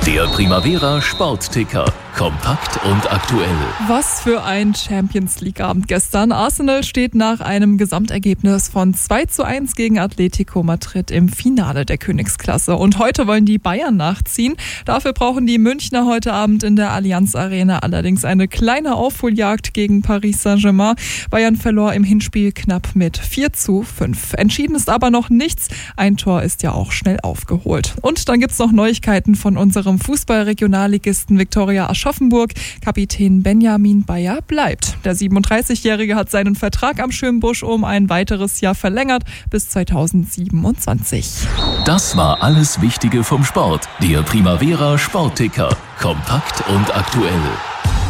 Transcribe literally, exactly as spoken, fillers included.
Der Primavera Sportticker. Kompakt und aktuell. Was für ein Champions-League-Abend gestern. Arsenal steht nach einem Gesamtergebnis von zwei zu eins gegen Atletico Madrid im Finale der Königsklasse. Und heute wollen die Bayern nachziehen. Dafür brauchen die Münchner heute Abend in der Allianz Arena allerdings eine kleine Aufholjagd gegen Paris Saint-Germain. Bayern verlor im Hinspiel knapp mit vier zu fünf. Entschieden ist aber noch nichts. Ein Tor ist ja auch schnell aufgeholt. Und dann gibt's noch Neuigkeiten von unserem Fußball-Regionalligisten Viktoria Aschaffenburg. Kapitän Benjamin Bayer bleibt. Der siebenunddreißigjährige hat seinen Vertrag am Schönbusch um ein weiteres Jahr verlängert bis zweitausendsiebenundzwanzig. Das war alles Wichtige vom Sport. Der Primavera Sportticker. Kompakt und aktuell.